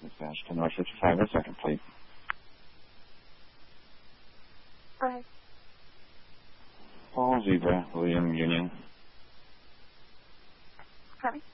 Dispatch to North 55, a second, please. Hi. Paul, Zebra, William, Union. Hi.